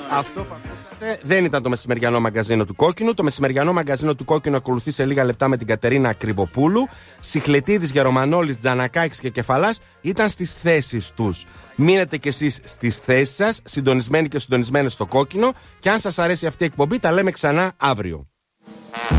Αυτό που ακούσατε δεν ήταν το μεσημεριανό μαγκαζίνο του Κόκκινου. Το μεσημεριανό μαγκαζίνο του Κόκκινου ακολουθεί σε λίγα λεπτά με την Κατερίνα Κρυβοπούλου. Σιχλετίδης, Γερομανόλης, Τζανακάκης και Κεφαλάς ήταν στις θέσεις τους. Μείνετε κι εσείς στις θέσεις σας, συντονισμένοι και συντονισμένες στο Κόκκινο. Και αν σας αρέσει αυτή η εκπομπή, τα λέμε ξανά αύριο.